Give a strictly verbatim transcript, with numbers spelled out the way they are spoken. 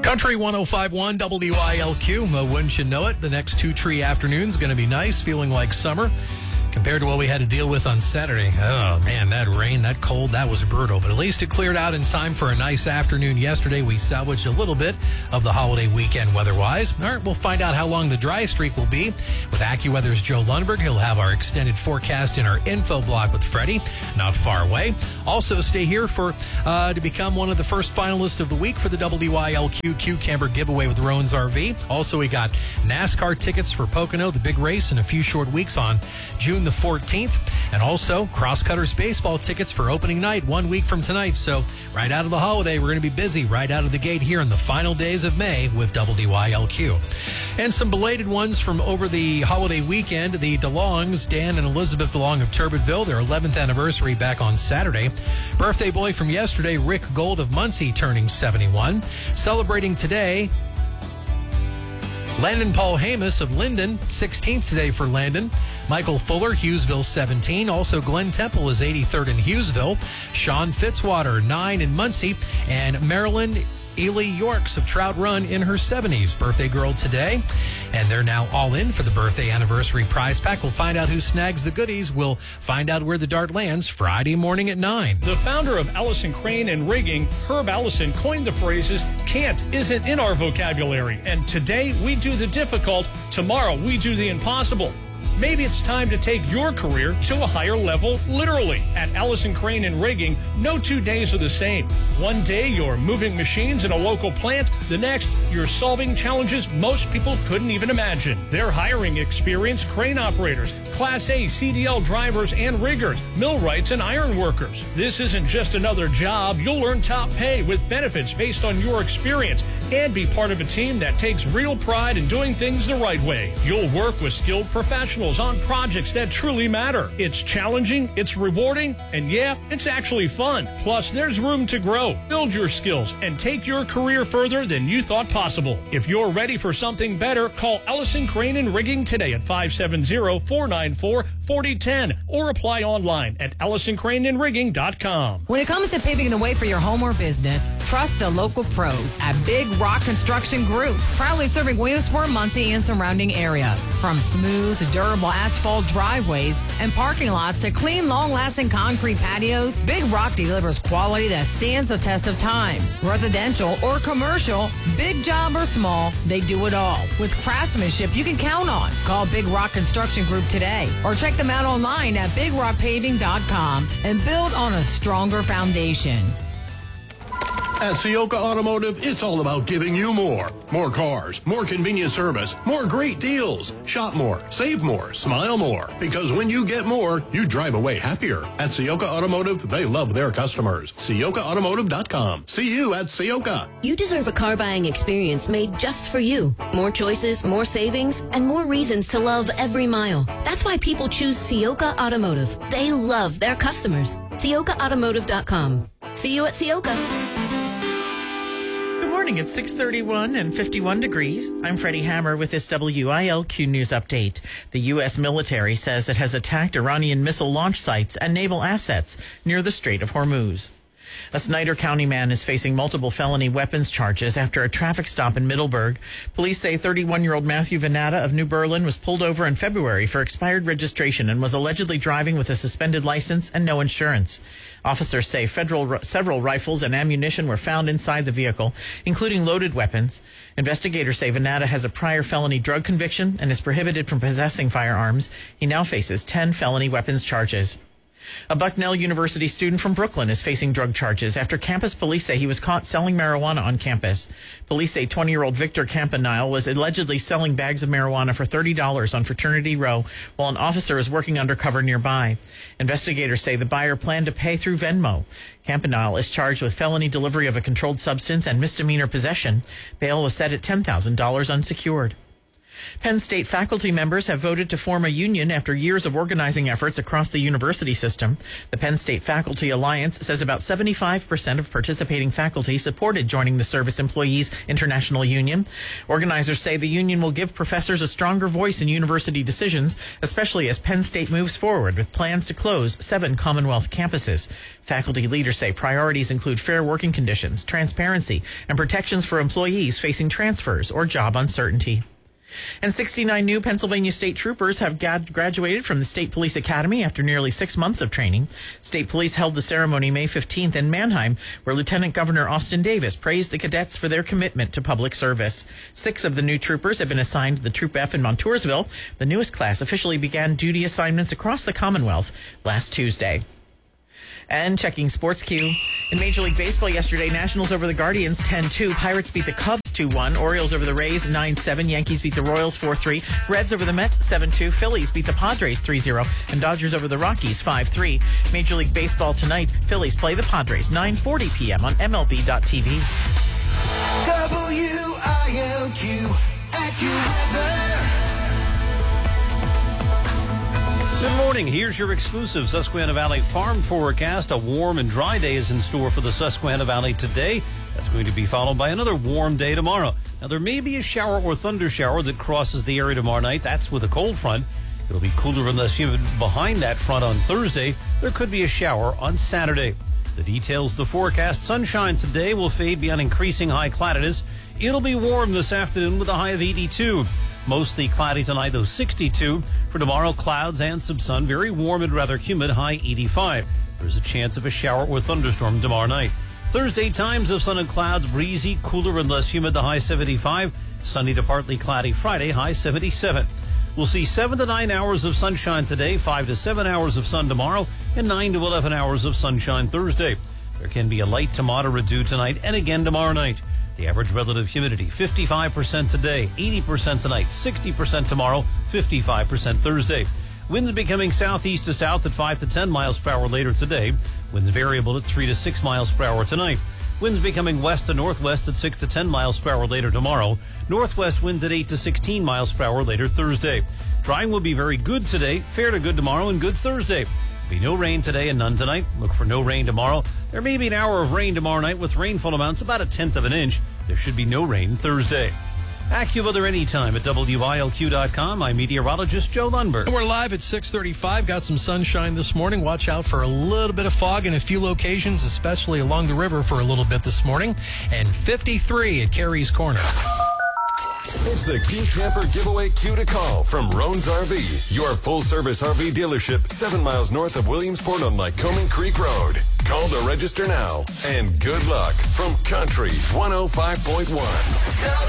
Country one oh five point one W I L Q. Uh, wouldn't you know it? The next two tree afternoons going to be nice, feeling like summer compared to what we had to deal with on Saturday. Oh, man, that rain, that cold, that was brutal. But at least it cleared out in time for a nice afternoon yesterday. We salvaged a little bit of the holiday weekend weather-wise. All right, we'll find out how long the dry streak will be with AccuWeather's Joe Lundberg. He'll have our extended forecast in our info block with Freddie, not far away. Also, stay here for uh, to become one of the first finalists of the week for the W I L Q Q Camber giveaway with Rowan's R V. Also, we got NASCAR tickets for Pocono, the big race, in a few short weeks on June the fourteenth, and also Crosscutters baseball tickets for opening night one week from tonight. So right out of the holiday, we're going to be busy right out of the gate here in the final days of May with W I L Q. And some belated ones from over the holiday weekend. The DeLongs, Dan and Elizabeth DeLong of Turbitville, their eleventh anniversary back on Saturday. Birthday boy from yesterday, Rick Gold of Muncie, turning seventy-one. Celebrating today, Landon Paul Hamus of Linden, sixteenth today for Landon. Michael Fuller, Hughesville, seventeen. Also, Glenn Temple is eighty-third in Hughesville. Sean Fitzwater, nine in Muncie. And Marilyn Ely Yorks of Trout Run in her seventies. Birthday girl today. And they're now all in for the birthday anniversary prize pack. We'll find out who snags the goodies. We'll find out where the dart lands Friday morning at nine. The founder of Allison Crane and Rigging, Herb Allison, coined the phrases, can't isn't in our vocabulary. And today we do the difficult. Tomorrow we do the impossible. Maybe it's time to take your career to a higher level, literally. At Allison Crane and Rigging, no two days are the same. One day, you're moving machines in a local plant. The next, you're solving challenges most people couldn't even imagine. They're hiring experienced crane operators, Class A C D L drivers and riggers, millwrights and iron workers. This isn't just another job. You'll earn top pay with benefits based on your experience and be part of a team that takes real pride in doing things the right way. You'll work with skilled professionals on projects that truly matter. It's challenging, it's rewarding, and yeah, it's actually fun. Plus, there's room to grow, build your skills, and take your career further than you thought possible. If you're ready for something better, call Allison Crane and Rigging today at five seven zero, four nine four, four zero one zero or apply online at allison crane and rigging dot com. When it comes to paving the way for your home or business, trust the local pros at Big Rock Construction Group, proudly serving Williamsport, Muncie, and surrounding areas. From smooth, durable asphalt driveways and parking lots to clean, long-lasting concrete patios, Big Rock delivers quality that stands the test of time. Residential or commercial, big job or small, they do it all. With craftsmanship you can count on. Call Big Rock Construction Group today or check them out online at big rock paving dot com and build on a stronger foundation. At Ciocca Automotive, it's all about giving you more. More cars, more convenient service, more great deals. Shop more, save more, smile more. Because when you get more, you drive away happier. At Ciocca Automotive, they love their customers. Ciocca Automotive dot com. See you at Ciocca. You deserve a car buying experience made just for you. More choices, more savings, and more reasons to love every mile. That's why people choose Ciocca Automotive. They love their customers. Ciocca Automotive dot com. See you at Ciocca. Good morning. It's six thirty-one and fifty-one degrees. I'm Freddie Hammer with this W I L Q News Update. The U S military says it has attacked Iranian missile launch sites and naval assets near the Strait of Hormuz. A Snyder County man is facing multiple felony weapons charges after a traffic stop in Middleburg. Police say thirty-one-year-old Matthew Venata of New Berlin was pulled over in February for expired registration and was allegedly driving with a suspended license and no insurance. Officers say federal, several rifles and ammunition were found inside the vehicle, including loaded weapons. Investigators say Venata has a prior felony drug conviction and is prohibited from possessing firearms. He now faces ten felony weapons charges. A Bucknell University student from Brooklyn is facing drug charges after campus police say he was caught selling marijuana on campus. Police say twenty-year-old Victor Campanile was allegedly selling bags of marijuana for thirty dollars on Fraternity Row while an officer is working undercover nearby. Investigators say the buyer planned to pay through Venmo. Campanile is charged with felony delivery of a controlled substance and misdemeanor possession. Bail was set at ten thousand dollars unsecured. Penn State faculty members have voted to form a union after years of organizing efforts across the university system. The Penn State Faculty Alliance says about seventy-five percent of participating faculty supported joining the Service Employees International Union. Organizers say the union will give professors a stronger voice in university decisions, especially as Penn State moves forward with plans to close seven Commonwealth campuses. Faculty leaders say priorities include fair working conditions, transparency, and protections for employees facing transfers or job uncertainty. And sixty-nine new Pennsylvania State Troopers have gad- graduated from the State Police Academy after nearly six months of training. State Police held the ceremony May fifteenth in Mannheim, where Lieutenant Governor Austin Davis praised the cadets for their commitment to public service. Six of the new troopers have been assigned to the Troop F in Montoursville. The newest class officially began duty assignments across the Commonwealth last Tuesday. And checking Sports Q. In Major League Baseball yesterday, Nationals over the Guardians ten two. Pirates beat the Cubs two one. Orioles over the Rays nine seven. Yankees beat the Royals four three. Reds over the Mets seven two. Phillies beat the Padres three zero. And Dodgers over the Rockies five three. Major League Baseball tonight. Phillies play the Padres nine forty p.m. on M L B dot T V. W I L Q AccuWeather. Good morning. Here's your exclusive Susquehanna Valley farm forecast. A warm and dry day is in store for the Susquehanna Valley today. That's going to be followed by another warm day tomorrow. Now, there may be a shower or thunder shower that crosses the area tomorrow night. That's with a cold front. It'll be cooler and less humid behind that front on Thursday. There could be a shower on Saturday. The details of the forecast. Sunshine today will fade beyond increasing high cloudiness. It'll be warm this afternoon with a high of eighty-two. Mostly cloudy tonight, though sixty-two. For tomorrow, clouds and some sun. Very warm and rather humid, high eighty-five. There's a chance of a shower or thunderstorm tomorrow night. Thursday, times of sun and clouds, breezy, cooler and less humid, the high seventy-five. Sunny to partly cloudy Friday, high seventy-seven. We'll see seven to nine hours of sunshine today, five to seven hours of sun tomorrow, and nine to eleven hours of sunshine Thursday. There can be a light to moderate dew tonight and again tomorrow night. The average relative humidity, fifty-five percent today, eighty percent tonight, sixty percent tomorrow, fifty-five percent Thursday. Winds becoming southeast to south at five to ten miles per hour later today. Winds variable at three to six miles per hour tonight. Winds becoming west to northwest at six to ten miles per hour later tomorrow. Northwest winds at eight to sixteen miles per hour later Thursday. Drying will be very good today, fair to good tomorrow, and good Thursday. Be no rain today and none tonight. Look for no rain tomorrow. There may be an hour of rain tomorrow night with rainfall amounts about a tenth of an inch. There should be no rain Thursday. AccuWeather anytime at W I L Q dot com. I'm meteorologist Joe Lundberg. And we're live at six thirty-five. Got some sunshine this morning. Watch out for a little bit of fog in a few locations, especially along the river for a little bit this morning. And fifty-three at Carey's Corner. It's the Q Camper Giveaway Q to call from Roan's R V, your full-service R V dealership seven miles north of Williamsport on Lycoming Creek Road. Call to register now, and good luck from Country one oh five point one.